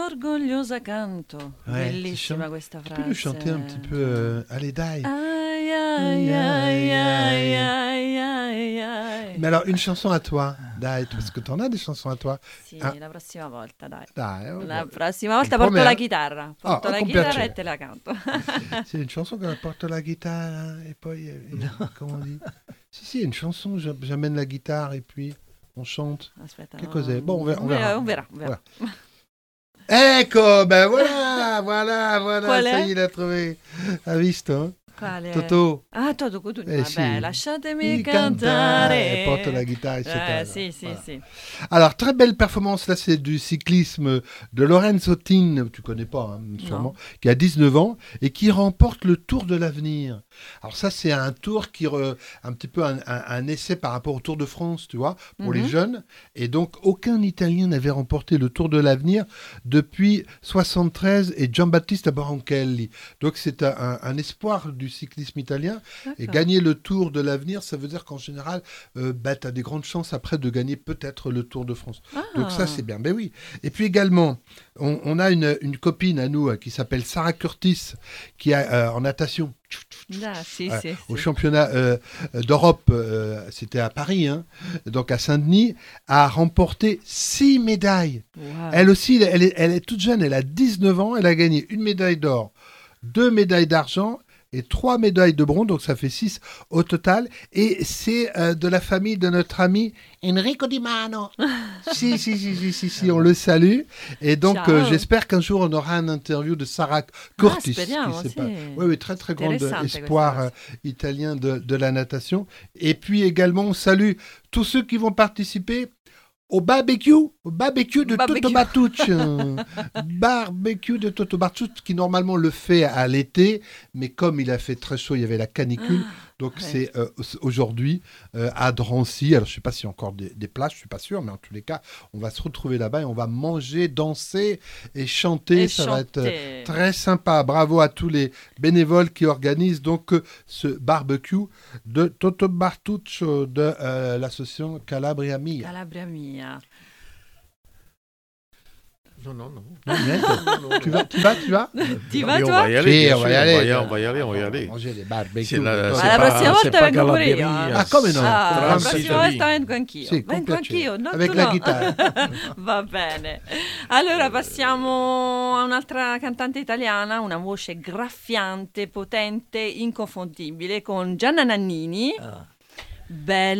orgogliosa canto. Ouais, Bellissima questa Tu frase. peux nous chanter un petit peu Allez, dai. Aïe, aïe, aïe, aïe, aïe, aïe, aïe. Mais alors, une chanson à toi, dai, parce que t'en as des chansons à toi. Sì, Ah. la prossima volta, dai. Dai, oh, La boh. prossima volta Ti porto la promet, chitarra. Ah, Porto la con chitarra piacere. e te la canto. C'est une chanson qu'on apporte la guitare et puis, comment on dit Si, une chanson, j'amène la guitare et puis on chante. Aspetta. Che cos'è? Bon, on verra. On verra. Voilà. Ecco, ben voilà, Qual ça è? y est, il a trouvé. Ha visto? Hein? Quale? Toto. Ah, Toto Cutugno. Vabbè, Sì. lasciatemi Cantare, cantare. porte la guitare, etc. Sì. Voilà. Alors, très belle performance, là, c'est du cyclisme de Lorenzo Tin, tu connais pas, hein, sûrement, qui a 19 ans et qui remporte le Tour de l'Avenir. Alors ça, c'est un tour un petit peu un essai par rapport au Tour de France, tu vois, pour les jeunes. Et donc, aucun Italien n'avait remporté le Tour de l'Avenir depuis 73 et Giambattista Bronchelli. Donc, c'est un espoir du cyclisme italien. D'accord. Et gagner le Tour de l'Avenir, ça veut dire qu'en général, tu as des grandes chances après de gagner peut-être le Tour de France. Ah. Donc ça, c'est bien. Ben oui. Et puis également, on a une copine à nous qui s'appelle Sarah Curtis, qui a en natation. Au championnat d'Europe, c'était à Paris, hein, donc à Saint-Denis, a remporté 6 médailles. Wow. Elle aussi, elle est toute jeune, elle a 19 ans, elle a gagné 1 médaille d'or, 2 médailles d'argent et 3 médailles de bronze, donc ça fait 6 au total. Et c'est de la famille de notre ami Enrico Di Mano. si, on le salue. Et donc, j'espère qu'un jour, on aura une interview de Sarah Curtis. Oui, très, très grand espoir italien de la natation. Et puis également, on salue tous ceux qui vont participer au barbecue de Toto Bartucci. Barbecue de Toto Bartucci qui normalement le fait à l'été, mais comme il a fait très chaud, il y avait la canicule. Donc c'est aujourd'hui à Drancy. Alors je ne sais pas s'il y a encore des places, je ne suis pas sûr, mais en tous les cas, on va se retrouver là-bas et on va manger, danser et chanter. Ça va être très sympa. Bravo à tous les bénévoles qui organisent donc ce barbecue de Toto Bartucci de l'association Calabria Mia. Calabria Mia. Non. Tu vas Tu vas, toi? On va y aller. On va y aller. Manger les barbecues. La prossima volta vengo pure io. Ah, come no? La prossima volta vengo anch'io. Sì, vengo anch'io. No, avec la chitarra. Va bene. Allora passiamo a un'altra cantante italiana, una voce graffiante, potente, inconfondibile, con Gianna Nannini. Bella.